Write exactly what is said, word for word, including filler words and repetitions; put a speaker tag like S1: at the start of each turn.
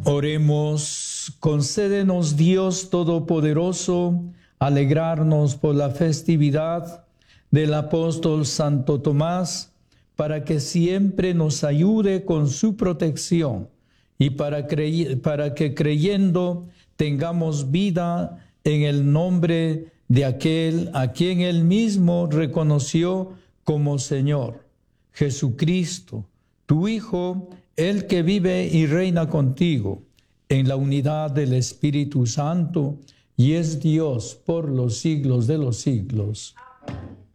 S1: Oremos, concédenos Dios Todopoderoso, alegrarnos por la festividad del apóstol Santo Tomás, para que siempre nos ayude con su protección y para, crey- para que creyendo tengamos vida en el nombre de aquel a quien él mismo reconoció como Señor, Jesucristo, tu Hijo, el que vive y reina contigo en la unidad del Espíritu Santo y es Dios por los siglos de los siglos.